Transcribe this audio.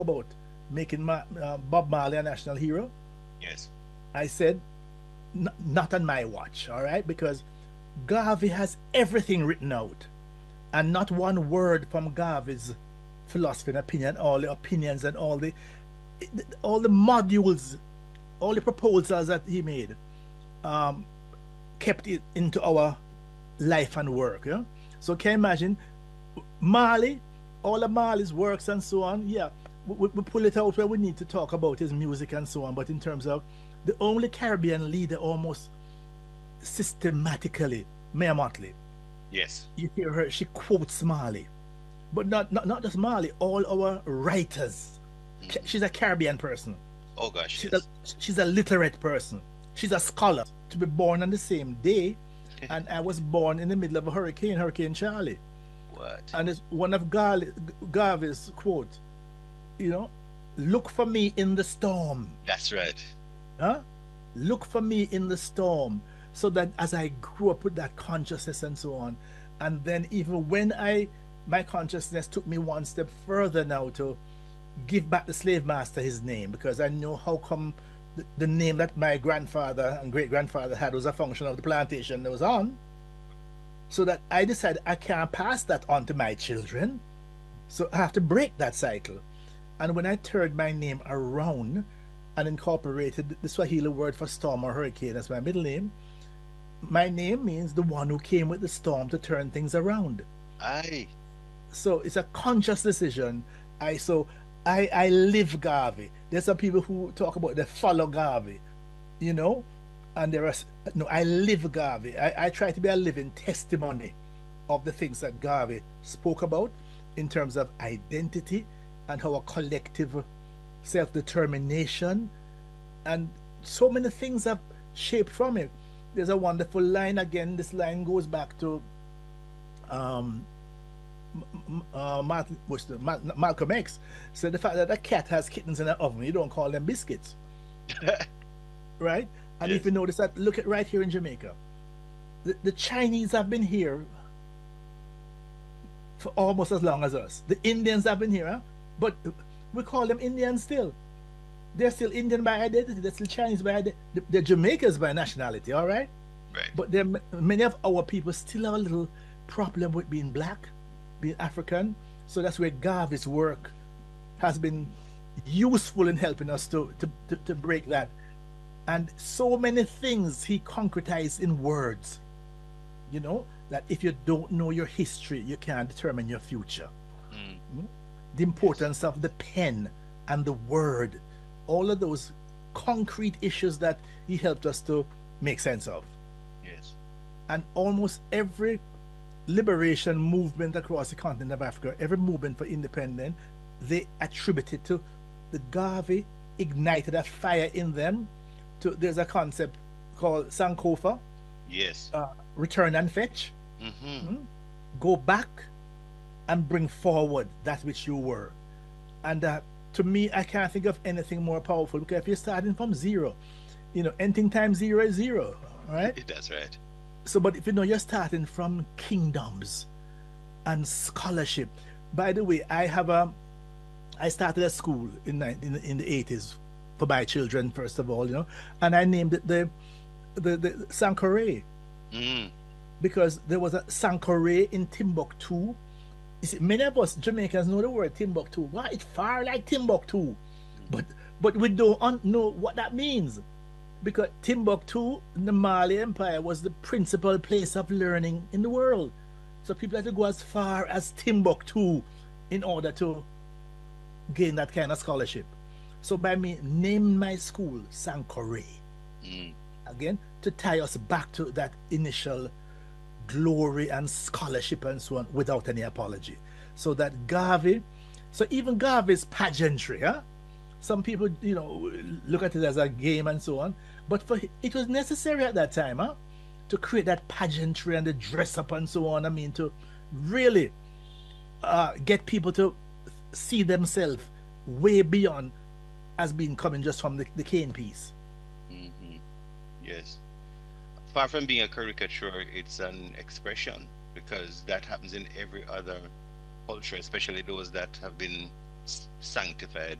about making Bob Marley a national hero, Yes. I said, not on my watch, all right? Because Garvey has everything written out, and not one word from Garvey's philosophy and opinion, all the opinions and all the modules, all the proposals that he made, kept it into our life and work. Yeah? So can you imagine Marley, all of Marley's works and so on? Yeah, we pull it out where we need to talk about his music and so on. But in terms of the only Caribbean leader almost systematically, Maya Motley, Yes. you hear her, she quotes Marley, but not just Marley, all our writers. Hmm. She's a Caribbean person. Oh gosh, She's a yes. she's a literate person. She's a scholar. To be born on the same day, and I was born in the middle of a hurricane, Hurricane Charlie. What? And it's one of Garvey's quote, you know, look for me in the storm. That's right. Huh? Look for me in the storm. So that as I grew up with that consciousness and so on, and then even when my consciousness took me one step further now to give back the slave master his name, because I know how come the name that my grandfather and great grandfather had was a function of the plantation that was on. So that I decided I can't pass that on to my children. So I have to break that cycle. And when I turned my name around and incorporated the Swahili word for storm or hurricane as my middle name, my name means the one who came with the storm to turn things around. I. So it's a conscious decision. I live Garvey. There's some people who talk about they follow Garvey, you know, and there are no. I live Garvey. I try to be a living testimony of the things that Garvey spoke about in terms of identity and how a collective self-determination and so many things have shaped from it. There's a wonderful line again. This line goes back to um, Malcolm X. So the fact that a cat has kittens in an oven, you don't call them biscuits, right? And if Yes. you notice that, look at right here in Jamaica, the Chinese have been here for almost as long as us. The Indians have been here, huh? But we call them Indians still. They're still Indian by identity. They're still Chinese by identity. They're Jamaicans by nationality, all right? Right. But many of our people still have a little problem with being black, being African. So that's where Garvey's work has been useful in helping us to break that. And so many things he concretized in words, that if you don't know your history, you can't determine your future. Mm. Mm? The Yes. importance of the pen and the word, all of those concrete issues that he helped us to make sense of. Yes. And almost every liberation movement across the continent of Africa, every movement for independence, they attributed to the Garvey ignited a fire in them. There's a concept called Sankofa, Yes. return and fetch. Mm-hmm. Mm? Go back and bring forward that which you were. And to me, I can't think of anything more powerful because if you're starting from zero, anything times zero is zero, right? That's right. So, but if you're starting from kingdoms and scholarship. By the way, I started a school in the 80s for my children first of all, and I named it the Sankore Mm. because there was a Sankore in Timbuktu. You see, many of us Jamaicans know the word Timbuktu. Why it's far like Timbuktu, but we don't know what that means because Timbuktu, the Mali Empire, was the principal place of learning in the world. So people had to go as far as Timbuktu in order to gain that kind of scholarship. So by me naming my school Sankore, Mm. again, to tie us back to that initial glory and scholarship and so on without any apology. So that Garvey, so even Garvey's pageantry, huh? Some people, look at it as a game and so on, but it was necessary at that time, huh? To create that pageantry and the dress up and so on. I mean, to really get people to see themselves way beyond as being coming just from the cane piece. Mm-hmm. Yes. Far from being a caricature, it's an expression because that happens in every other culture, especially those that have been it's sanctified